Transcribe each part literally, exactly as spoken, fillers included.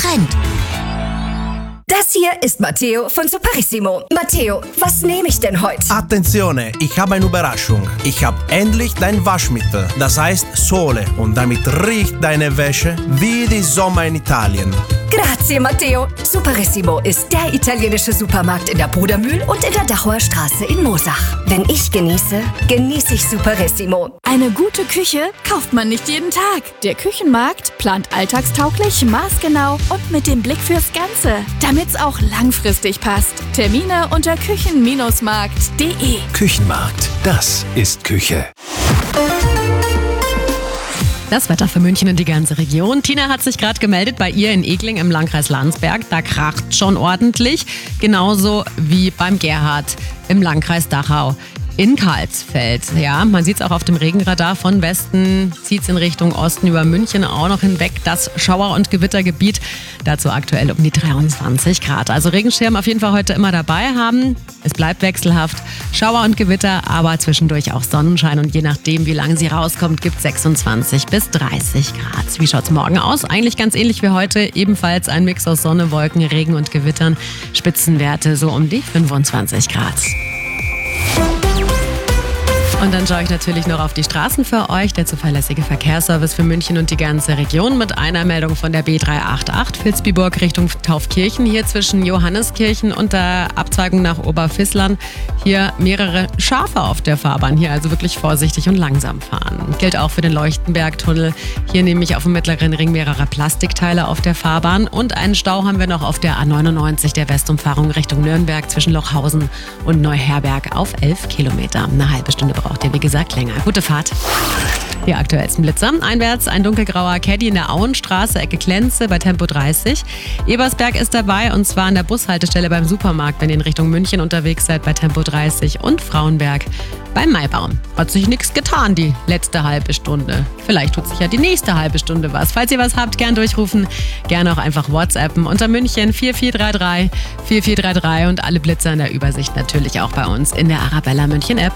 Trend. Das hier ist Matteo von Superissimo. Matteo, was nehme ich denn heute? Attenzione, ich habe eine Überraschung. Ich habe endlich dein Waschmittel. Das heißt Sole. Und damit riecht deine Wäsche wie die Sommer in Italien. Grazie, Matteo. Superissimo ist der italienische Supermarkt in der Brudermühl und in der Dachauer Straße in Moosach. Wenn ich genieße, genieße ich Superissimo. Eine gute Küche kauft man nicht jeden Tag. Der Küchenmarkt plant alltagstauglich, maßgenau und mit dem Blick fürs Ganze, damit's auch langfristig passt. Termine unter küchen markt punkt de. Küchenmarkt, das ist Küche. Das Wetter für München und die ganze Region. Tina hat sich gerade gemeldet bei ihr in Egling im Landkreis Landsberg. Da kracht schon ordentlich. Genauso wie beim Gerhard im Landkreis Dachau in Karlsfeld. Ja, man sieht es auch auf dem Regenradar. Von Westen zieht es in Richtung Osten über München auch noch hinweg. Das Schauer- und Gewittergebiet. Dazu aktuell um die dreiundzwanzig Grad. Also Regenschirm auf jeden Fall heute immer dabei haben. Es bleibt wechselhaft. Schauer und Gewitter, aber zwischendurch auch Sonnenschein. Und je nachdem, wie lange sie rauskommt, gibt es sechsundzwanzig bis dreißig Grad. Wie schaut es morgen aus? Eigentlich ganz ähnlich wie heute. Ebenfalls ein Mix aus Sonne, Wolken, Regen und Gewittern. Spitzenwerte so um die fünfundzwanzig Grad. Und dann schaue ich natürlich noch auf die Straßen für euch. Der zuverlässige Verkehrsservice für München und die ganze Region mit einer Meldung von der B dreihundertachtundachtzig Vilsbiburg Richtung Taufkirchen. Hier zwischen Johanneskirchen und der Abzweigung nach Oberfisslern. Hier mehrere Schafe auf der Fahrbahn. Hier also wirklich vorsichtig und langsam fahren. Gilt auch für den Leuchtenbergtunnel. Hier nämlich auf dem mittleren Ring mehrere Plastikteile auf der Fahrbahn. Und einen Stau haben wir noch auf der A neunundneunzig der Westumfahrung Richtung Nürnberg zwischen Lochhausen und Neuherberg auf elf Kilometer. Eine halbe Stunde braucht ihr, wie gesagt, länger. Gute Fahrt. Die aktuellsten Blitzer. Einwärts ein dunkelgrauer Caddy in der Auenstraße, Ecke Klenze bei Tempo dreißig. Ebersberg ist dabei und zwar an der Bushaltestelle beim Supermarkt, wenn ihr in Richtung München unterwegs seid, bei Tempo dreißig. Und Frauenberg beim Maibaum. Hat sich nichts getan die letzte halbe Stunde. Vielleicht tut sich ja die nächste halbe Stunde was. Falls ihr was habt, gern durchrufen. Gerne auch einfach WhatsAppen unter München vier vier drei drei vier vier drei drei und alle Blitzer in der Übersicht natürlich auch bei uns in der Arabella München App.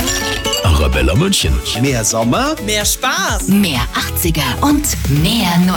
Arabella München. Mehr Sommer, Mehr Spaß. Mehr achtziger und mehr